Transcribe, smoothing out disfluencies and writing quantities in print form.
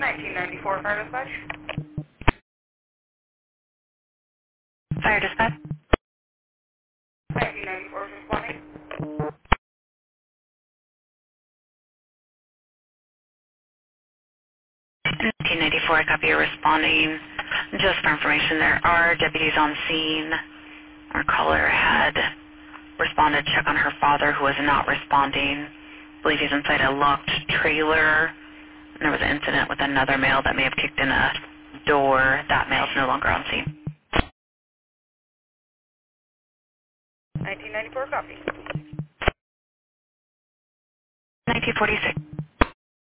1994 fire dispatch. Fire dispatch. 1994 is responding. 1994, copy you're responding. Just for information, there are deputies on scene. Our caller had responded to check on her father who was not responding. I believe he's inside a locked trailer. And there was an incident with another male that may have kicked in a door. That male's no longer on scene. 1994 copy. 1946.